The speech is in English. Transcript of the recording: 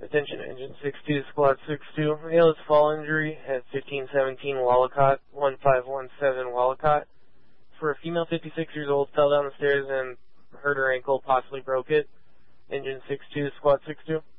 Attention, Engine 62, Squad 62. Male is fall injury at 1517 Wallacott, 1517 Wallacott. For a female 56 years old, fell down the stairs and hurt her ankle, possibly broke it. Engine 62, Squad 62.